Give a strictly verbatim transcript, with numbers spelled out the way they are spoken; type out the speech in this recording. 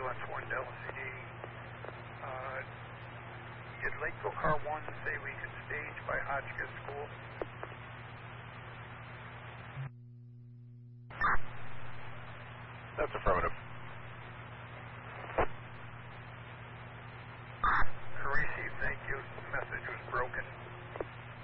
ambulance one to L C D. Uh, did Lakeville Car one say we could stage by Hotchkiss School? That's affirmative.